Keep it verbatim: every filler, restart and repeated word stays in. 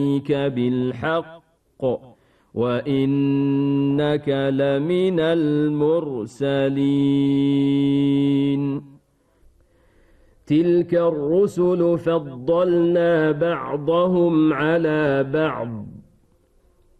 بالحق وإنك لمن المرسلين تلك الرسل فضلنا بعضهم على بعض